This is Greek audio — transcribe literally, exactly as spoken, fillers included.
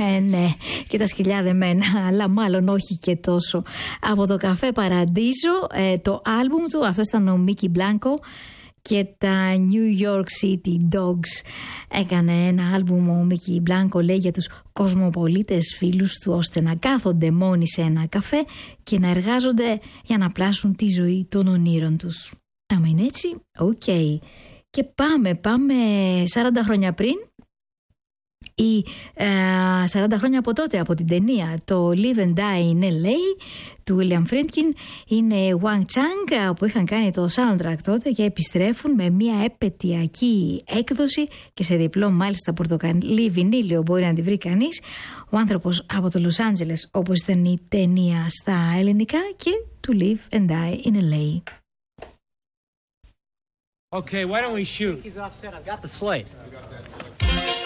Ε, ναι, και τα σκυλιά δεμένα, αλλά μάλλον όχι και τόσο. Από το Καφέ Παραντίζο, ε, το άλμπουμ του, αυτό ήταν ο Μίκι Μπλάνκο και τα New York City Dogs. Έκανε ένα άλμπουμ ο Μίκι Μπλάνκο, λέει, για τους κοσμοπολίτες φίλους του, ώστε να κάθονται μόνοι σε ένα καφέ και να εργάζονται για να πλάσουν τη ζωή των ονείρων τους. Άμα είναι έτσι, οκ. Okay. Και πάμε, πάμε σαράντα χρόνια πριν ή ε, σαράντα χρόνια από τότε, από την ταινία το Live and Die in ελ έι του William Friedkin. Είναι Wang Chang που είχαν κάνει το soundtrack τότε και επιστρέφουν με μια επαιτειακή έκδοση και σε διπλό μάλιστα πορτοκαλί βινίλιο, μπορεί να τη βρει κανείς. Ο άνθρωπος από το Λος Άντζελες, όπως ήταν η ταινία στα ελληνικά, και του Live and Die in ελ έι. Okay, why don't we shoot? He's offset. I've got the slate.